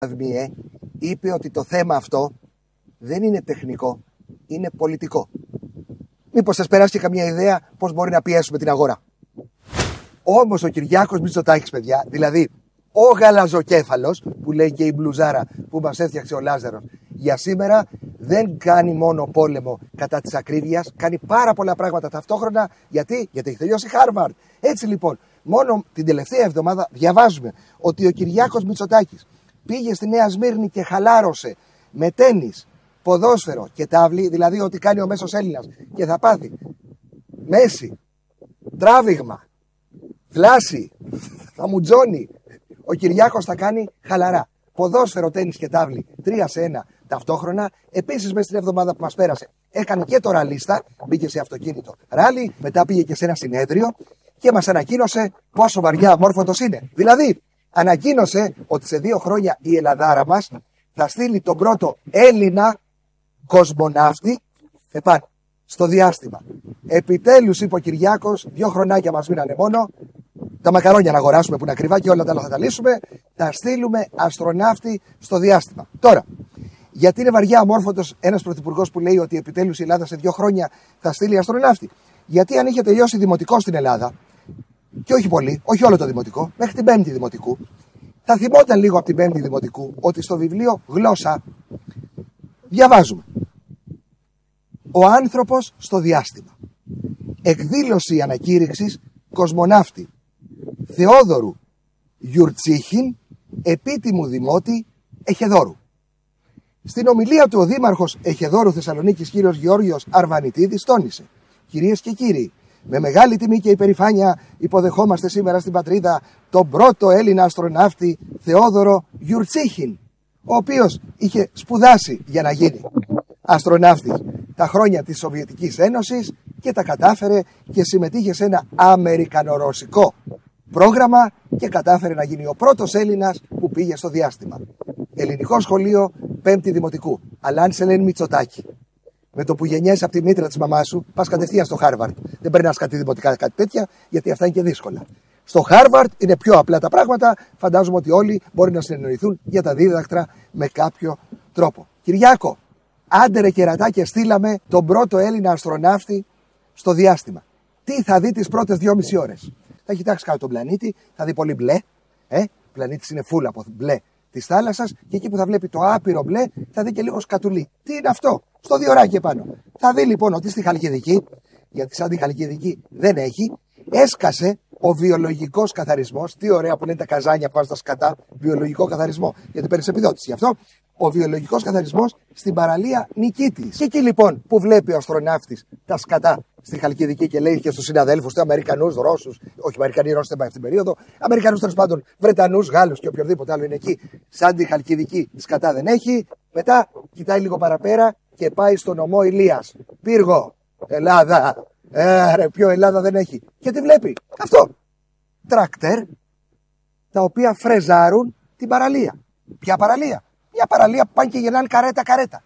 είπε ότι το θέμα αυτό δεν είναι τεχνικό, είναι πολιτικό. Μήπως σας περάσει και καμία ιδέα πώς μπορεί να πιέσουμε την αγορά. Όμως ο Κυριάκος Μητσοτάκης, παιδιά, δηλαδή ο γαλαζοκέφαλος, που λέει και η μπλουζάρα που μας έφτιαξε ο Λάζαρος, για σήμερα δεν κάνει μόνο πόλεμο κατά της ακρίβειας, κάνει πάρα πολλά πράγματα ταυτόχρονα. Γιατί έχει τελειώσει Χάρβαρντ. Έτσι λοιπόν, μόνο την τελευταία εβδομάδα διαβάζουμε ότι ο Κυριάκος Μητσοτάκης πήγε στη Νέα Σμύρνη και χαλάρωσε με τένις, ποδόσφαιρο και τάβλη, δηλαδή ό,τι κάνει ο μέσος Έλληνας, και θα πάθει μέση, τράβηγμα, θλάση, θα μουτζώνει. Ο Κυριάκος θα κάνει χαλαρά. Ποδόσφαιρο, τένις και τάβλη, 3 σε 1 ταυτόχρονα. Επίσης, μέσα στην εβδομάδα που μας πέρασε, έκανε και το ραλίστα. Μπήκε σε αυτοκίνητο ράλι, μετά πήγε και σε ένα συνέδριο και μας ανακοίνωσε πόσο βαριά αμόρφωτος είναι. Δηλαδή, ανακοίνωσε ότι σε 2 χρόνια η Ελλαδάρα μας θα στείλει τον πρώτο Έλληνα κοσμοναύτη επάνω στο διάστημα. Επιτέλους, είπε ο Κυριάκος, 2 χρονάκια μας μείνανε μόνο. Τα μακαρόνια να αγοράσουμε που είναι ακριβά και όλα τα άλλα θα τα λύσουμε. Θα στείλουμε αστροναύτη στο διάστημα. Τώρα, γιατί είναι βαριά αμόρφωτος ένας πρωθυπουργός που λέει ότι επιτέλους η Ελλάδα σε 2 χρόνια θα στείλει αστροναύτη? Γιατί αν είχε τελειώσει δημοτικό στην Ελλάδα, και όχι πολύ, όχι όλο το δημοτικό, μέχρι την 5η δημοτικού, θα θυμόταν λίγο από την 5η δημοτικού ότι στο βιβλίο Γλώσσα διαβάζουμε: ο άνθρωπος στο διάστημα. Εκδήλωση ανακήρυξης κοσμοναύτη Θεόδωρου Γιουρτσίχιν, επίτιμου δημότη Εχεδόρου. Στην ομιλία του ο δήμαρχος Εχεδόρου Θεσσαλονίκης κ. Γεώργιος Αρβανιτίδης τόνισε: κυρίες και κύριοι, με μεγάλη τιμή και υπερηφάνεια υποδεχόμαστε σήμερα στην πατρίδα τον πρώτο Έλληνα αστροναύτη Θεόδωρο Γιουρτσίχιν, ο οποίος είχε σπουδάσει για να γίνει αστροναύτης τα χρόνια της Σοβιετικής Ένωσης και τα κατάφερε και συμμετείχε σε ένα αμερικανορωσικό πρόγραμμα και κατάφερε να γίνει ο πρώτος Έλληνας που πήγε στο διάστημα. Ελληνικό σχολείο 5η δημοτικού. Αλλά αν σε λένε Μητσοτάκη, με το που γεννιέσαι από τη μήτρα της μαμάς σου, πας κατευθείαν στο Χάρβαρντ. Δεν περνάς κάτι δημοτικά, κάτι τέτοια, γιατί αυτά είναι και δύσκολα. Στο Χάρβαρντ είναι πιο απλά τα πράγματα. Φαντάζομαι ότι όλοι μπορεί να συνεννοηθούν για τα δίδακτρα με κάποιο τρόπο. Κυριάκο, άντε ρε κερατάκια, στείλαμε τον πρώτο Έλληνα αστροναύτη στο διάστημα. Τι θα δει τις πρώτες 2,5 ώρες? Θα κοιτάξει κάτω τον πλανήτη, θα δει πολύ μπλε. Ο πλανήτης είναι φούλα από μπλε της θάλασσας, και εκεί που θα βλέπει το άπειρο μπλε θα δει και λίγο σκατουλί. Τι είναι αυτό? Στο διοράκι επάνω. Θα δει λοιπόν ότι στη Χαλκιδική, γιατί σαν τη Χαλκιδική δεν έχει, έσκασε ο βιολογικός καθαρισμός. Τι ωραία που είναι τα καζάνια που βάζουν τα σκατά, βιολογικό καθαρισμό, γιατί παίρνει επιδότηση γι' αυτό. Ο βιολογικός καθαρισμός στην παραλία Νικήτης. Και εκεί λοιπόν που βλέπει ο αστροναύτης τα σκατά στη Χαλκιδική και λέει και στους συναδέλφους του, Αμερικανούς, Ρώσους, όχι Αμερικανοί, Ρώσοι δεν πάει αυτή την περίοδο, Αμερικανούς τέλος πάντων, Βρετανούς, Γάλλους και οποιοδήποτε άλλο είναι εκεί, σαν τη Χαλκιδική σκατά δεν έχει. Μετά κοιτάει λίγο παραπέρα και πάει στο νομό Ηλίας. Πύργο, Ελλάδα. Ρε, πιο Ελλάδα δεν έχει. Και τι βλέπει? Αυτό. Τράκτερ, τα οποία φρεζάρουν την παραλία. Ποια παραλία? Μια παραλία που πάνε και γεννάνε καρέτα.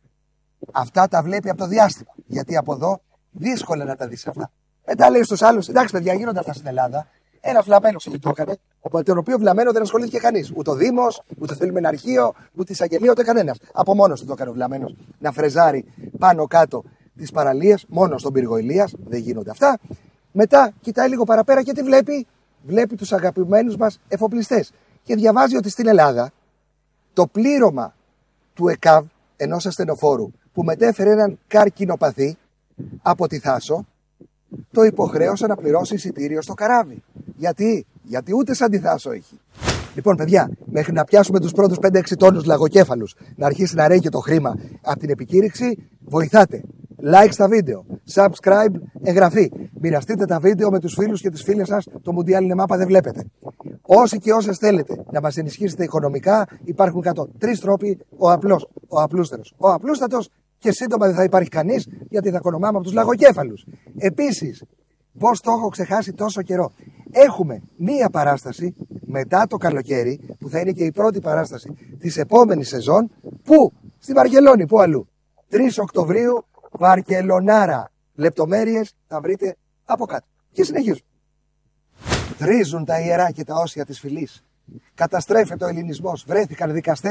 Αυτά τα βλέπει από το διάστημα. Γιατί από εδώ δύσκολα να τα δεις αυτά. Μετά λέει στους άλλους: εντάξει, παιδιά, γίνονται αυτά στην Ελλάδα. Ένα βλαμμένος εκεί το έκανε, τον οποίο βλαμμένο δεν ασχολήθηκε κανείς. Ούτε ο Δήμος, ούτε θέλουμε ένα αρχείο, ούτε εισαγγελία, ούτε κανένας. Από μόνος του το έκανε ο βλαμμένος να φρεζάρει πάνω κάτω τις παραλίες, μόνο στον πύργο Ηλίας. Δεν γίνονται αυτά. Μετά κοιτάει λίγο παραπέρα και τι βλέπει? Βλέπει τους αγαπημένους μας εφοπλιστές. Και διαβάζει ότι στην Ελλάδα το πλήρωμα του ΕΚΑΒ, ενός ασθενοφόρου που μετέφερε έναν καρκινοπαθή από τη Θάσο, το υποχρέωσε να πληρώσει εισιτήριο στο καράβι. Γιατί ούτε σαν τη Θάσο έχει. Λοιπόν, παιδιά, μέχρι να πιάσουμε τους πρώτους 5-6 τόνους λαγοκέφαλους, να αρχίσει να ρέει και το χρήμα από την επικήρυξη, βοηθάτε. Like στα βίντεο, subscribe, εγγραφή. Μοιραστείτε τα βίντεο με τους φίλους και τις φίλες σας. Το Μουντιάλ είναι μάπα, δεν βλέπετε. Όσοι και όσες θέλετε να μας ενισχύσετε οικονομικά, υπάρχουν κάτω 3 τρόποι: ο απλός, ο απλούστερος, ο απλούστατος, και σύντομα δεν θα υπάρχει κανείς, γιατί θα οικονομάμε από τους λαγοκέφαλους. Επίσης, πώς το έχω ξεχάσει τόσο καιρό, έχουμε μία παράσταση μετά το καλοκαίρι, που θα είναι και η πρώτη παράσταση της επόμενης σεζόν. Πού? Στη Βαρκελόνη, πού αλλού? 3 Οκτωβρίου, Βαρκελονάρα. Λεπτομέρειες θα βρείτε από κάτω. Και συνεχίζουμε. Τρίζουν τα ιερά και τα όσια της φυλής. Καταστρέφεται ο ελληνισμός. Βρέθηκαν δικαστές